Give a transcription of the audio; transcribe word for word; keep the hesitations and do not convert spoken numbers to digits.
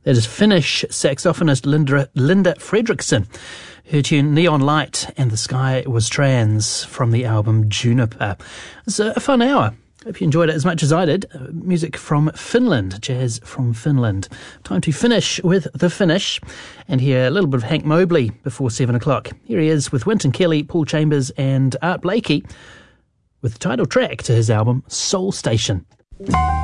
That is Finnish saxophonist Linda, Linda Fredriksson. Her tune Neon Light and the Sky Was Trans from the album Juniper. It's a fun hour. Hope you enjoyed it as much as I did. Uh, music from Finland, jazz from Finland. Time to finish with the Finnish and hear a little bit of Hank Mobley before seven o'clock. Here he is with Wynton Kelly, Paul Chambers and Art Blakey with the title track to his album Soul Station.